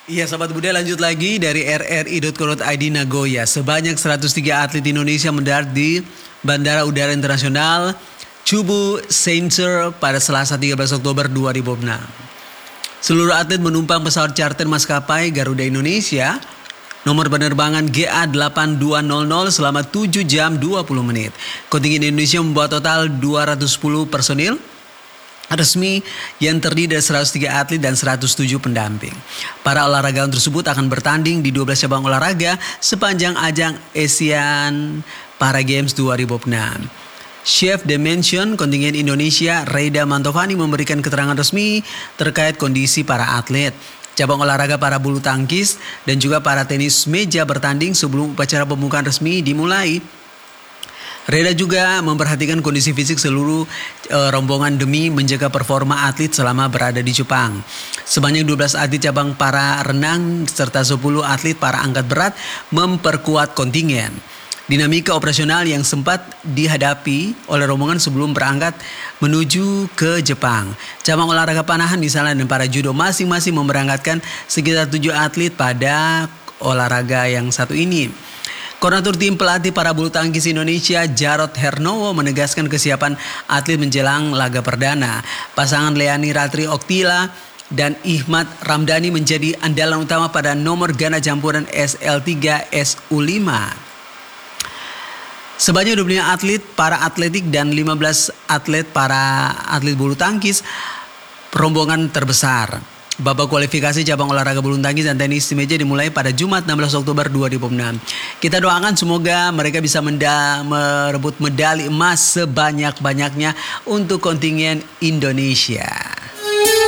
Iya sahabat Buddha, lanjut lagi dari rri.co.id Nagoya. Sebanyak 103 atlet Indonesia mendarat di Bandara Udara Internasional Chubu Center pada Selasa 13 Oktober 2006. Seluruh atlet menumpang pesawat charter maskapai Garuda Indonesia nomor penerbangan GA8200 selama 7 jam 20 menit. Kontingen Indonesia membawa total 210 personil resmi yang terdiri dari 103 atlet dan 107 pendamping. Para olahragawan tersebut akan bertanding di 12 cabang olahraga sepanjang ajang Asian Para Games 2006. Chef Dimension kontingen Indonesia Reda Mantovani memberikan keterangan resmi terkait kondisi para atlet. Cabang olahraga para bulu tangkis dan juga para tenis meja bertanding sebelum upacara pembukaan resmi dimulai. Reda juga memperhatikan kondisi fisik seluruh rombongan demi menjaga performa atlet selama berada di Jepang. Sebanyak 12 atlet cabang para renang serta 10 atlet para angkat berat memperkuat kontingen. Dinamika operasional yang sempat dihadapi oleh rombongan sebelum berangkat menuju ke Jepang. Cabang olahraga panahan misalnya dan para judo masing-masing memberangkatkan sekitar 7 atlet pada olahraga yang satu ini. Koordinator tim pelatih para bulu tangkis Indonesia Jarod Hernowo menegaskan kesiapan atlet menjelang laga perdana. Pasangan Leani Ratri Oktila dan Ihmad Ramdhani menjadi andalan utama pada nomor ganda campuran SL3 SU5. Sebanyak 25 atlet para atletik dan 15 atlet para atlet bulu tangkis rombongan terbesar. Babak kualifikasi cabang olahraga bulu tangkis dan tenis meja dimulai pada Jumat 16 Oktober 2006. Kita doakan semoga mereka bisa merebut medali emas sebanyak-banyaknya untuk kontingen Indonesia.